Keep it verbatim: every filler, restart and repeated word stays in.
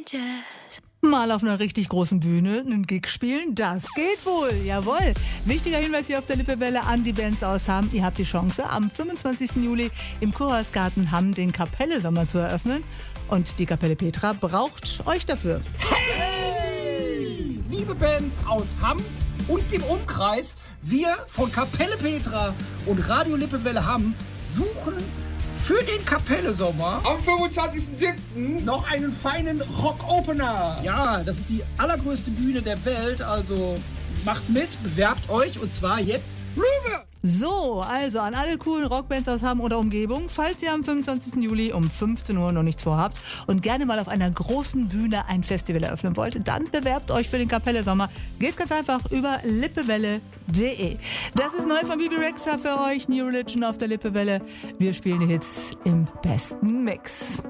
Jazz. Mal auf einer richtig großen Bühne einen Gig spielen, das geht wohl, jawohl. Wichtiger Hinweis hier auf der Lippewelle an die Bands aus Hamm. Ihr habt die Chance, am fünfundzwanzigsten Juli im Kurhausgarten Hamm den Kapelle-Sommer zu eröffnen. Und die Kapelle Petra braucht euch dafür. Hey! Liebe Bands aus Hamm und dem Umkreis, wir von Kapelle Petra und Radio Lippewelle Hamm suchen für den Kapelle-Sommer am fünfundzwanzigsten siebten noch einen feinen Rock-Opener. Ja, das ist die allergrößte Bühne der Welt, also macht mit, bewerbt euch und zwar jetzt rüber! So, also an alle coolen Rockbands aus Hamm oder Umgebung, falls ihr am fünfundzwanzigsten Juli um fünfzehn Uhr noch nichts vorhabt und gerne mal auf einer großen Bühne ein Festival eröffnen wollt, dann bewerbt euch für den Kapelle Sommer. Geht ganz einfach über lippewelle punkt de. Das ist neu von Bibi Rexha für euch, New Religion auf der Lippewelle. Wir spielen die Hits im besten Mix.